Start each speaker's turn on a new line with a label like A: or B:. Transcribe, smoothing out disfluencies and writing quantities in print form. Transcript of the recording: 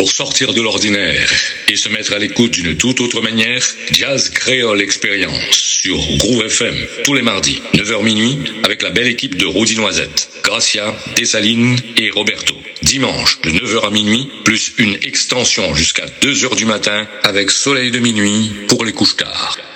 A: Pour sortir de l'ordinaire et se mettre à l'écoute d'une toute autre manière, Jazz Créole Experience sur Groove FM, tous les mardis, 9h minuit, avec la belle équipe de Rodi Noisette, Gracia, Dessalines et Roberto. Dimanche, de 9h à minuit, plus une extension jusqu'à 2h du matin, avec Soleil de minuit pour les couches tard.